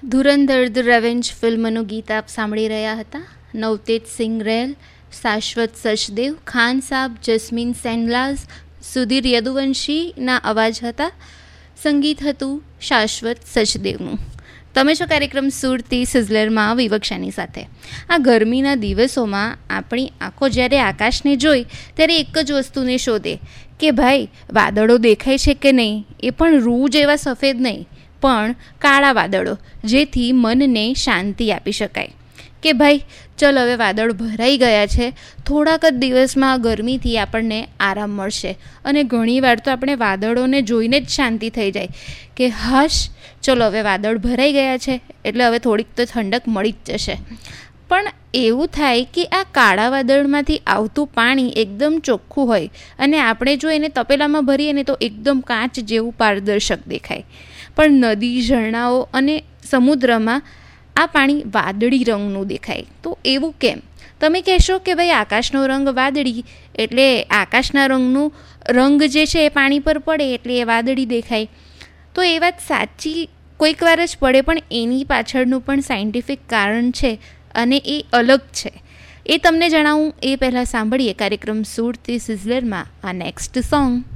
ધુરંધર the રેવેન્જ ફિલ્મનું ગીત આપ સાંભળી રહ્યા હતા. નવતેજ સિંહ રેલ, શાશ્વત સચદેવ, ખાન સાબ, જસ્મીન સેનલાઝ, સુધીર યદુવંશીના અવાજ હતા. સંગીત હતું શાશ્વત સચદેવનું. તમે છો કાર્યક્રમ સુરતી સિઝલરમાં વિવક્ષાની સાથે. આ ગરમીના દિવસોમાં આપણી આંખો જ્યારે આકાશને જોઈ ત્યારે એક જ વસ્તુને શોધે કે ભાઈ વાદળો દેખાય છે કે નહીં, એ પણ રૂ જેવા સફેદ નહીં પણ કાળા વાદળો, જેથી મનને શાંતિ આપી શકાય કે ભાઈ ચલ હવે વાદળ ભરાઈ ગયા છે, થોડાક જ દિવસમાં ગરમીથી આપણને આરામ મળશે. અને ઘણીવાર તો આપણે વાદળોને જોઈને જ શાંતિ થઈ જાય કે હાશ ચલો હવે વાદળ ભરાઈ ગયા છે એટલે હવે થોડીક તો ઠંડક મળી જ જશે. પણ એવું થાય કે આ કાળા વાદળમાંથી આવતું પાણી એકદમ ચોખ્ખું હોય અને આપણે જો એને તપેલામાં ભરીએ ને તો એકદમ કાચ જેવું પારદર્શક દેખાય. પણ નદી, ઝરણાઓ અને સમુદ્રમાં આ પાણી વાદળી રંગનું દેખાય. તો એવું કેમ? તમે કહેશો કે ભાઈ આકાશનો રંગ વાદળી એટલે આકાશના રંગનું રંગ જે છે એ પાણી પર પડે એટલે એ વાદળી દેખાય. તો એ વાત સાચી કોઈક વાર જ પડે, પણ એની પાછળનું પણ સાયન્ટિફિક કારણ છે અને એ અલગ છે. એ તમને જણાવું એ પહેલાં સાંભળીએ કાર્યક્રમ સુરતી સિઝલરમાં આ નેક્સ્ટ સોંગ.